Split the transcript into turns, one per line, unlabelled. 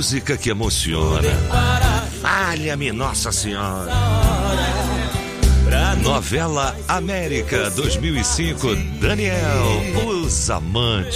música que emociona. Falha-me, Nossa Senhora. Novela América 2005, Daniel, Os Amantes.